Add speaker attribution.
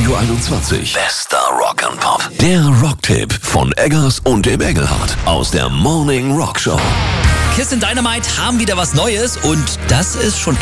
Speaker 1: Radio 21. Bester Rock and Pop. Der Rocktipp von Eggers und dem Engelhardt aus der Morning Rock Show.
Speaker 2: Kiss in Dynamite haben wieder was Neues und das ist schon